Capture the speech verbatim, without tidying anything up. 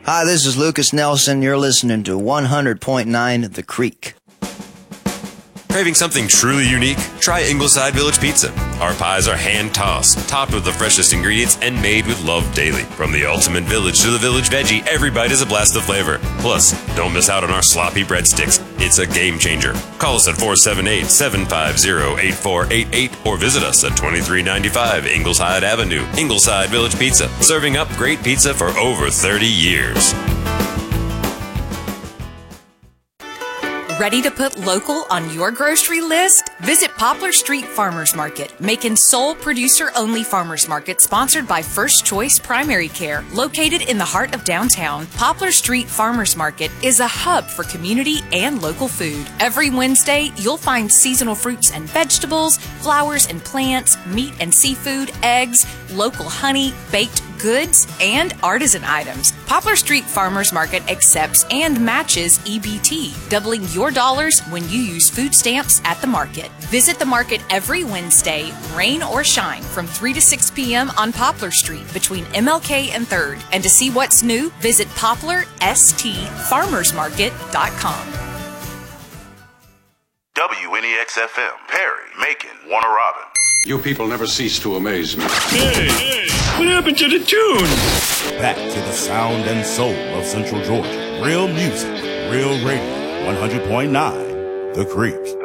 Hi, this is Lucas Nelson. You're listening to one hundred point nine The Creek. Craving something truly unique? Try Ingleside Village Pizza. Our pies are hand-tossed, topped with the freshest ingredients, and made with love daily. From the ultimate village to the village veggie, every bite is a blast of flavor. Plus, don't miss out on our sloppy breadsticks. It's a game changer. Call us at four seven eight, seven five zero, eight four eight eight or visit us at twenty-three ninety-five Ingleside Avenue. Ingleside Village Pizza, serving up great pizza for over thirty years. Ready to put local on your grocery list? Visit Poplar Street Farmers Market, Macon's sole producer-only farmers market sponsored by First Choice Primary Care. Located in the heart of downtown, Poplar Street Farmers Market is a hub for community and local food. Every Wednesday, you'll find seasonal fruits and vegetables, flowers and plants, meat and seafood, eggs, local honey, baked goods, and artisan items. Poplar Street Farmers Market accepts and matches E B T, doubling your dollars when you use food stamps at the market. Visit the market every Wednesday, rain or shine, from three to six p.m. on Poplar Street between M L K and third. And to see what's new, visit poplar s t farmers market dot com. W N E X F M, Perry, Macon, Warner Robins. You people never cease to amaze me. Hey, hey, what happened to the tune? Back to the sound and soul of Central Georgia. Real music, real radio, one hundred point nine The Creek.